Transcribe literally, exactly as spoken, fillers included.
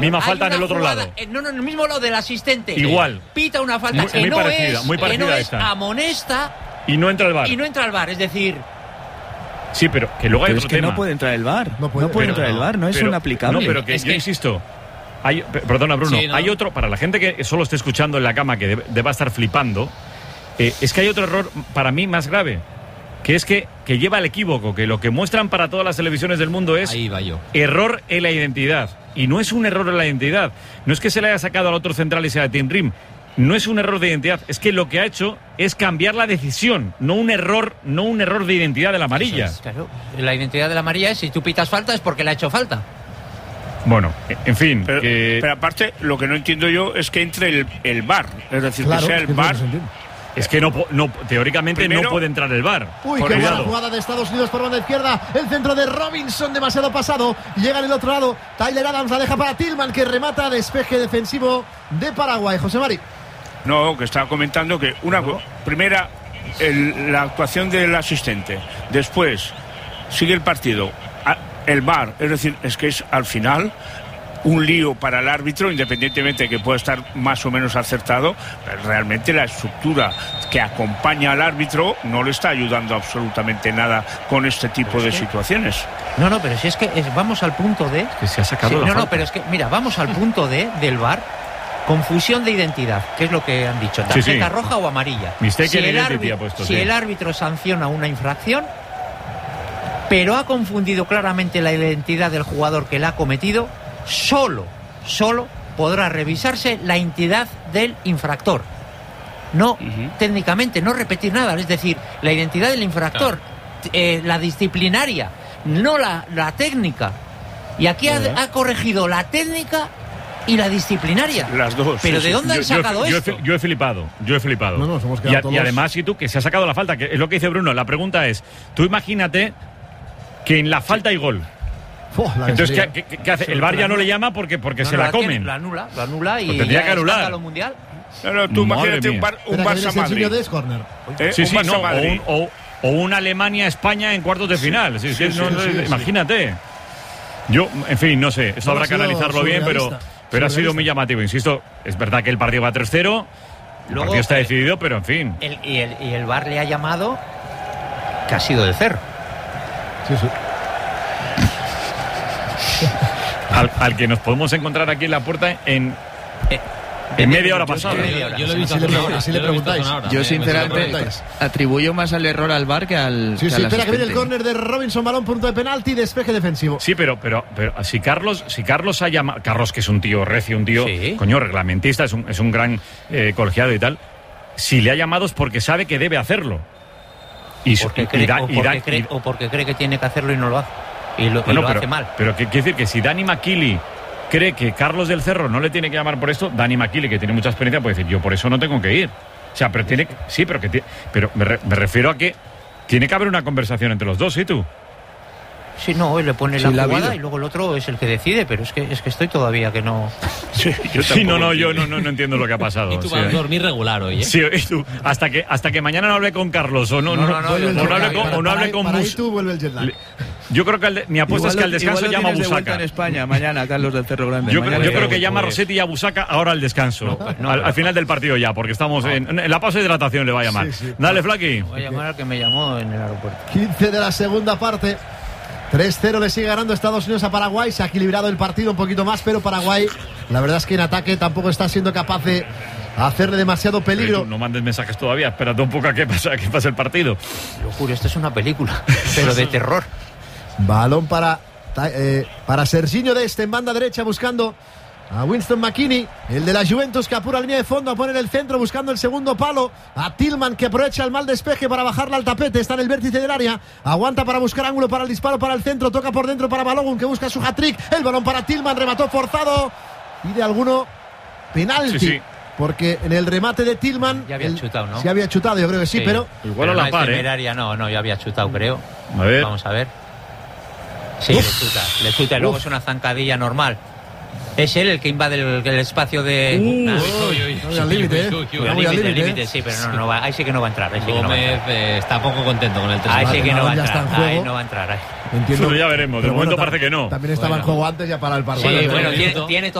misma falta en el otro jugada, lado. Eh, no, no, en el mismo lado del asistente. Igual. Pita una falta muy, que, muy no parecida, es, muy parecida que no a es, esta. amonesta. Y no entra el V A R. Y no entra el V A R, es decir... Sí, pero que luego hay pero otro es que tema. no puede entrar el V A R. No puede, no puede pero, entrar el V A R, no es pero, inaplicable. No, pero que es yo que... insisto... Hay, perdona, Bruno, sí, ¿no? Hay otro, para la gente que solo esté escuchando en la cama, que debe, deba estar flipando, eh, es que hay otro error para mí más grave, que es que, que lleva al equívoco, que lo que muestran para todas las televisiones del mundo es Ahí va yo. error en la identidad. Y no es un error en la identidad. No es que se le haya sacado al otro central y sea de Tim Rim. No es un error de identidad. Es que lo que ha hecho es cambiar la decisión, no un error, no un error de identidad de la amarilla. Es, claro, la identidad de la amarilla es si tú pitas falta es porque le ha hecho falta. Bueno, en fin. Pero, que... pero aparte, lo que no entiendo yo es que entre el, el V A R. Es decir, Claro, que sea el es que V A R. Es que no, no teóricamente Primero, no puede entrar el V A R. Uy, Por qué buena cuidado. jugada de Estados Unidos por banda izquierda. El centro de Robinson, demasiado pasado. Llega en el otro lado. Tyler Adams la deja para Tillman, que remata. Despeje defensivo de Paraguay. José Mari. No, que estaba comentando que una ¿No? primera el, la actuación del asistente. Después sigue el partido. El V A R. Es decir, es que es al final un lío para el árbitro, independientemente de que pueda estar más o menos acertado, pero realmente la estructura que acompaña al árbitro no le está ayudando absolutamente nada con este tipo de que... situaciones. No, no, pero si es que es, vamos al punto de... Que se ha sacado sí, la No, falta. no, pero es que, mira, vamos al punto de del V A R, confusión de identidad, que es lo que han dicho, tarjeta sí, sí. roja o amarilla. Mistaken Si, el, identity árbitro, ha puesto, si sí. el árbitro sanciona una infracción, pero ha confundido claramente la identidad del jugador que la ha cometido, solo, solo podrá revisarse la identidad del infractor. No, uh-huh. técnicamente, no repetir nada. Es decir, la identidad del infractor, claro. eh, la disciplinaria, no la, la técnica. Y aquí uh-huh. ha, ha corregido la técnica y la disciplinaria. Las dos. Pero sí, ¿de sí. dónde yo, han sacado yo, esto? Yo he, yo he flipado, yo he flipado. No, no, nos hemos y, quedado a, todos... y además, y tú, que se ha sacado la falta, que es lo que dice Bruno. La pregunta es, tú imagínate que en la falta hay gol. Oh, Entonces, ¿qué, qué, qué hace? El V A R ya no le llama porque, porque no, se no, la comen. La anula, la anula y pues tendría que anular. escándalo mundial. No, no, tú Madre imagínate mía. un, bar, un Espera, Barça Madrid. De corner. ¿Eh? Sí, un sí, Barça no, o, Madrid. un, o, o una Alemania-España en cuartos de final. Sí, sí, sí, no, sí, no, sí, sí. imagínate. Yo, en fin, no sé, esto No, habrá ha que sido analizarlo bien, pero, pero ha sido muy llamativo. Insisto, es verdad que el partido va tres cero, el Luego, partido está eh, decidido, pero en fin. El, y, el, y el V A R le ha llamado que ha sido del Cerro. Sí, sí. Al, al que nos podemos encontrar aquí en la puerta en, Eh, en media hora pasada. media hora. Yo lo he visto Así hace le una hora. así le Yo lo he visto hace preguntáis. una hora. Yo Me- sinceramente me preguntáis. atribuyo más al error al V A R que al Sí, que sí, al espera que viene el asistente. córner de Robinson, balón, punto de penalti, despeje defensivo. Sí, pero, pero, pero si Carlos, si Carlos ha llamado, Carlos que es un tío recio, un tío, Sí. coño, reglamentista, es un, es un gran eh, colegiado y tal, si le ha llamado es porque sabe que debe hacerlo. Y, Porque y cree, da- o, y porque da- cree, y- o porque cree que tiene que hacerlo y no lo hace. Y lo, y bueno, lo pero, hace mal. pero que quiere decir que si Dani Maquili cree que Carlos del Cerro no le tiene que llamar por esto, Dani Maquili, que tiene mucha experiencia, puede decir, yo por eso no tengo que ir. O sea, pero tiene, sí, pero que tiene, pero me, re- me refiero a que tiene que haber una conversación entre los dos, ¿sí tú? Sí, no, él le pone Sí, la la jugada vida. y luego el otro es el que decide, pero es que es que estoy todavía que no. Sí, yo Sí, no, tampoco no, yo entiendo. no, no, no entiendo lo que ha pasado. Y tú sí. vas a dormir regular hoy, ¿eh? Sí, y tú, hasta que hasta que mañana no hable con Carlos o no, No, no, no, no, o yo no creo hable que con, para- o no hable para, con para ahí Mus- tú vuelve el jet lag. Le- Yo creo que al de- mi apuesta es que al descanso igual lo llama a tienes de vuelta Busaka. en España mañana, Carlos del Cerro Grande. Yo, Mañana creo, yo ya- creo que llama a pues- Rossetti y a Busaka ahora al descanso. No, pues no, al, pero- al final del partido ya, porque estamos en, en la pausa de hidratación le va a llamar. Sí, sí. Dale, Flaky. Voy a llamar al que me llamó en el aeropuerto. quince de la segunda parte. tres cero le sigue ganando Estados Unidos a Paraguay. Se ha equilibrado el partido un poquito más, pero Paraguay, la verdad es que en ataque tampoco está siendo capaz de hacerle demasiado peligro. Oye, tú no mandes mensajes todavía, espérate un poco a que pasa, a que pase el partido. Lo juro, esto es una película, pero de terror. Balón para, eh, para Serginho Dest en banda derecha buscando a Winston McKinney, el de la Juventus, que apura línea de fondo a poner el centro buscando el segundo palo. A Tillman, que aprovecha el mal despeje para bajarla al tapete, está en el vértice del área, aguanta para buscar ángulo para el disparo para el centro, toca por dentro para Balogun, que busca su hat-trick, el balón para Tillman, remató forzado y de alguno penalti. Sí, sí. Porque en el remate de Tillman Ya había el- chutado, ¿no? Sí había chutado, yo creo que sí, Sí. pero Igual a Pero la no es par, ¿eh? temeraria, no, no, ya había chutado, creo. A ver. Vamos a ver. Sí, le chuta, le chuta. y Luego Uf. es una zancadilla normal. Es él el que invade el, el espacio de. Nah, Uy, uy, no voy al límite, ¿eh? uy, uy, uy. No al voy al límite, límite, límite, ¿eh? sí, pero no, no va, ahí sí que no va a entrar. Ahí sí que no va a Gómez entrar. eh, está poco contento con el tres. Ahí sí que no va a ya está en entrar. Ahí juego. no va a entrar. ahí. entiendo. Bueno, ya veremos, de Pero momento tam- parece que no. También estaba Bueno. en juego antes ya para el Sí, partido. bueno, minuto. tiene, tiene